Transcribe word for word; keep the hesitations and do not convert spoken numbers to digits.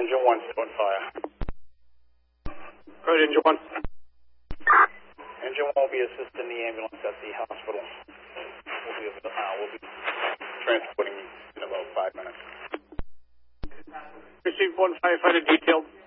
Engine one still on fire. Right, engine one. Engine one will be assisting the ambulance at the hospital. We'll be, uh, we'll be transporting in about five minutes. Received one firefighter detailed.